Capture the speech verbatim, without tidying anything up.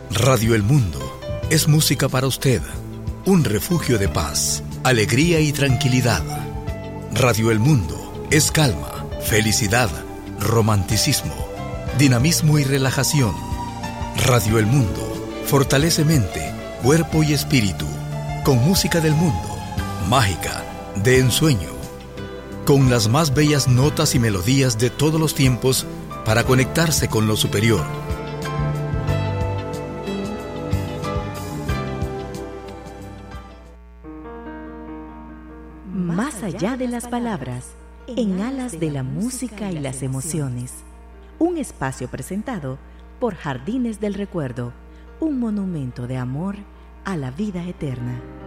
Radio El Mundo es música para usted, un refugio de paz, alegría y tranquilidad. Radio El Mundo es calma, felicidad, romanticismo, dinamismo y relajación. Radio El Mundo fortalece mente, cuerpo y espíritu, con música del mundo, mágica, de ensueño, con las más bellas notas y melodías de todos los tiempos para conectarse con lo superior. Más allá de las palabras, en alas de la música y las emociones. Un espacio presentado por Jardines del Recuerdo, un monumento de amor a la vida eterna.